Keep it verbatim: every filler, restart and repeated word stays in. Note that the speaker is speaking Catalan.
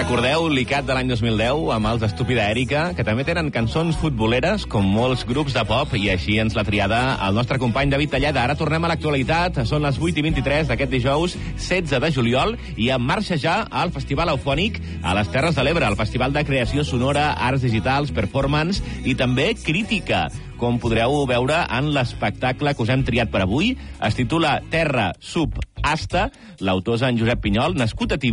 Recordeu l'I C A T de l'any dos mil deu amb els Estúpida Èrica, que també tenen cançons futboleres com molts grups de pop, i així ens l'ha triada el nostre company David Talleda. Ara tornem a l'actualitat, són les vuit i vint-i-tres d'aquest dijous setze de juliol i en marxa ja al Festival Eufònic a les Terres de l'Ebre, el Festival de Creació Sonora, Arts Digitals, Performance i també Crítica, com podreu veure en l'espectacle que us hem triat per avui. Es titula Terra Sub Asta, l'autor és en Josep Pinyol, nascut a Tibi.